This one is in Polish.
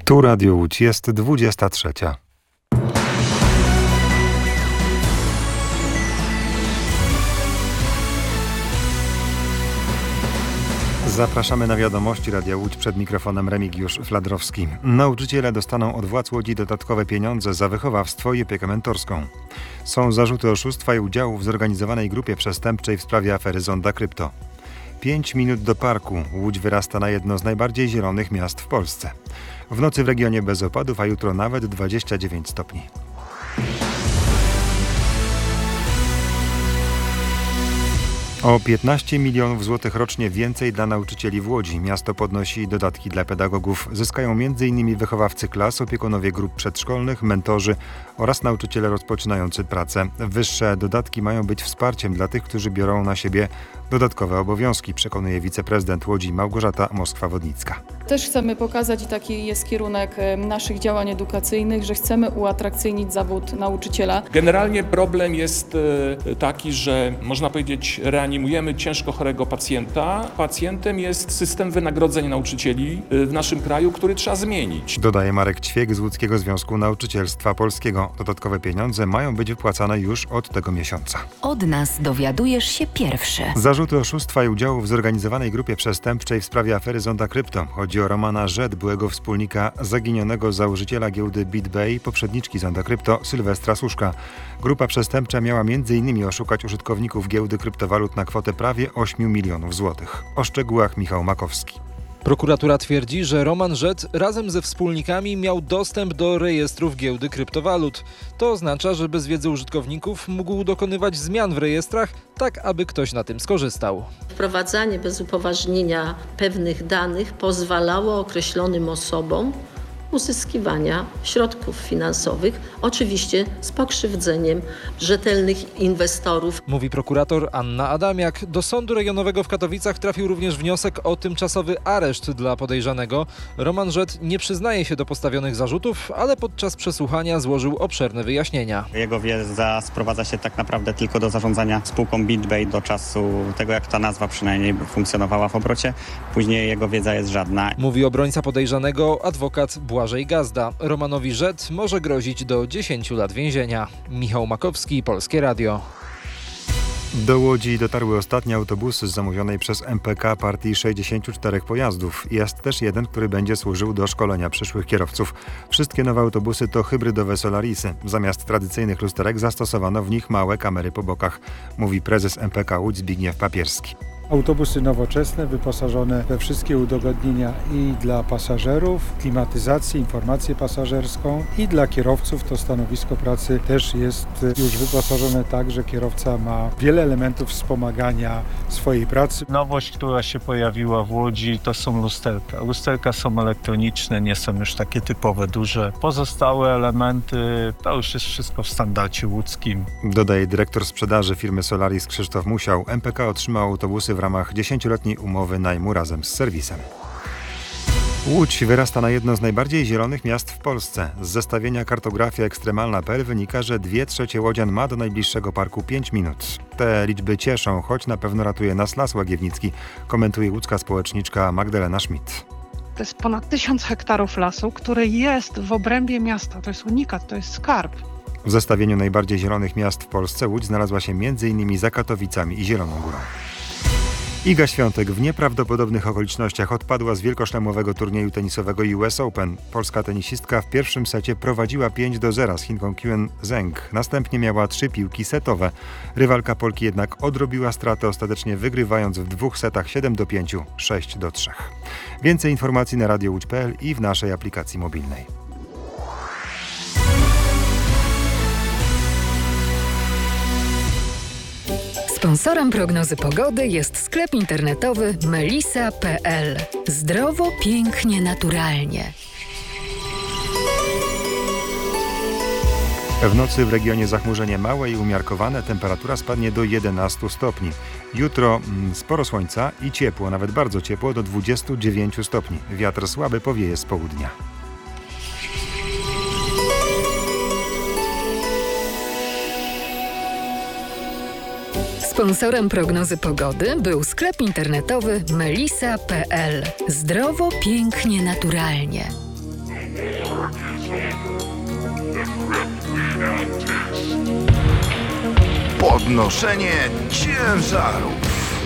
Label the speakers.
Speaker 1: Tu Radio Łódź, jest 23. Zapraszamy na wiadomości Radia Łódź, przed mikrofonem Remigiusz Fladrowski. Nauczyciele dostaną od władz Łodzi dodatkowe pieniądze za wychowawstwo i opiekę mentorską. Są zarzuty oszustwa i udziału w zorganizowanej grupie przestępczej w sprawie afery Zonda Krypto. 5 minut do parku. Łódź wyrasta na jedno z najbardziej zielonych miast w Polsce. W nocy w regionie bez opadów, a jutro nawet 29 stopni. O 15 milionów złotych rocznie więcej dla nauczycieli w Łodzi. Miasto podnosi dodatki dla pedagogów. Zyskają m.in. wychowawcy klas, opiekunowie grup przedszkolnych, mentorzy oraz nauczyciele rozpoczynający pracę. Wyższe dodatki mają być wsparciem dla tych, którzy biorą na siebie dodatkowe obowiązki, przekonuje wiceprezydent Łodzi Małgorzata Moskwa-Wodnicka.
Speaker 2: Też chcemy pokazać, i taki jest kierunek naszych działań edukacyjnych, że chcemy uatrakcyjnić zawód nauczyciela.
Speaker 3: Generalnie problem jest taki, że można powiedzieć, reanimujemy ciężko chorego pacjenta. Pacjentem jest system wynagrodzeń nauczycieli w naszym kraju, który trzeba zmienić.
Speaker 1: Dodaje Marek Ćwiek z Łódzkiego Związku Nauczycielstwa Polskiego. Dodatkowe pieniądze mają być wypłacane już od tego miesiąca.
Speaker 4: Od nas dowiadujesz się pierwszy.
Speaker 1: Zarzuty oszustwa i udziału w zorganizowanej grupie przestępczej w sprawie afery Zonda Krypto. Chodzi o Romana Rzet, byłego wspólnika zaginionego założyciela giełdy BitBay, poprzedniczki Zonda Krypto, Sylwestra Suszka. Grupa przestępcza miała m.in. oszukać użytkowników giełdy kryptowalut na kwotę prawie 8 milionów złotych. O szczegółach Michał Makowski.
Speaker 5: Prokuratura twierdzi, że Roman Rzet razem ze wspólnikami miał dostęp do rejestrów giełdy kryptowalut. To oznacza, że bez wiedzy użytkowników mógł dokonywać zmian w rejestrach, tak aby ktoś na tym skorzystał.
Speaker 6: Wprowadzanie bez upoważnienia pewnych danych pozwalało określonym osobom uzyskiwania środków finansowych, oczywiście z pokrzywdzeniem rzetelnych inwestorów.
Speaker 5: Mówi prokurator Anna Adamiak. Do Sądu Rejonowego w Katowicach trafił również wniosek o tymczasowy areszt dla podejrzanego. Roman Rzet nie przyznaje się do postawionych zarzutów, ale podczas przesłuchania złożył obszerne wyjaśnienia.
Speaker 7: Jego wiedza sprowadza się tak naprawdę tylko do zarządzania spółką BitBay do czasu tego, jak ta nazwa przynajmniej funkcjonowała w obrocie. Później jego wiedza jest żadna.
Speaker 5: Mówi obrońca podejrzanego, adwokat Błażej Gazda. Romanowi Rzet może grozić do 10 lat więzienia. Michał Makowski, Polskie Radio.
Speaker 1: Do Łodzi dotarły ostatnie autobusy z zamówionej przez MPK partii 64 pojazdów. Jest też jeden, który będzie służył do szkolenia przyszłych kierowców. Wszystkie nowe autobusy to hybrydowe Solarisy. Zamiast tradycyjnych lusterek zastosowano w nich małe kamery po bokach, mówi prezes MPK Łódź Zbigniew Papierski.
Speaker 8: Autobusy nowoczesne, wyposażone we wszystkie udogodnienia i dla pasażerów, klimatyzację, informację pasażerską, i dla kierowców to stanowisko pracy też jest już wyposażone tak, że kierowca ma wiele elementów wspomagania swojej pracy.
Speaker 9: Nowość, która się pojawiła w Łodzi, to są lusterka. Lusterka są elektroniczne, nie są już takie typowe, duże. Pozostałe elementy to już jest wszystko w standardzie łódzkim.
Speaker 1: Dodaje dyrektor sprzedaży firmy Solaris Krzysztof Musiał. MPK otrzymał autobusy w ramach 10-letniej umowy najmu razem z serwisem. Łódź wyrasta na jedno z najbardziej zielonych miast w Polsce. Z zestawienia Kartografia Ekstremalna.pl wynika, że 2/3 łodzian ma do najbliższego parku 5 minut. Te liczby cieszą, choć na pewno ratuje nas Las Łagiewnicki, komentuje łódzka społeczniczka Magdalena Schmidt.
Speaker 10: To jest ponad 1000 hektarów lasu, który jest w obrębie miasta. To jest unikat, to jest skarb.
Speaker 1: W zestawieniu najbardziej zielonych miast w Polsce Łódź znalazła się m.in. za Katowicami i Zieloną Górą. Iga Świątek w nieprawdopodobnych okolicznościach odpadła z wielkoszlemowego turnieju tenisowego US Open. Polska tenisistka w pierwszym secie prowadziła 5-0 z Chinką Quen Zheng. Następnie miała 3 piłki setowe. Rywalka Polki jednak odrobiła stratę, ostatecznie wygrywając w 2 setach 7-5, 6-3. Więcej informacji na radiołódź.pl i w naszej aplikacji mobilnej.
Speaker 4: Sponsorem prognozy pogody jest sklep internetowy melisa.pl. Zdrowo, pięknie, naturalnie.
Speaker 1: W nocy w regionie zachmurzenie małe i umiarkowane, temperatura spadnie do 11 stopni. Jutro sporo słońca i ciepło, nawet bardzo ciepło, do 29 stopni. Wiatr słaby powieje z południa.
Speaker 4: Sponsorem prognozy pogody był sklep internetowy melisa.pl. Zdrowo, pięknie, naturalnie.
Speaker 11: Podnoszenie ciężarów.